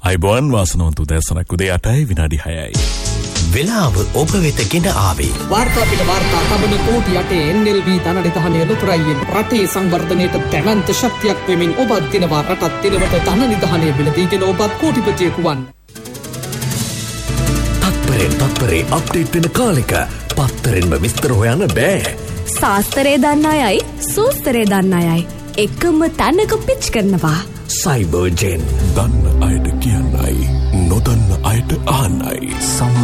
අයිබෝන් වාසනවන්ත උදෑසනක් උදේ 8යි විනාඩි 6යි. වෙලාව ඔබ වෙත ගෙන ආවේ. වාර්තා පිට වාර්තා තබන කෝටි 8 NLV ධනනිධානය ලොතරයියෙන් රටේ සංවර්ධනයට දැවැන්ත ශක්තියක් වෙමින් ඔබත් දිනවා රටත් දිනවට ධනනිධානය බිලදීගෙන ඔබත් කෝටිපතියෙකු වන්. තත්පරේ අප්ඩේට් වෙන කාලෙක පත්තරෙන්ම විස්තර හොයන්න බෑ. සාස්තරේ දන්න අයයි සූස්තරේ දන්න අයයි එකම තැනක පිච් කරනවා. සයිබර්ජෙන් දන්න අයට කියන්නයි නොදන්න අයට අහන්නයි.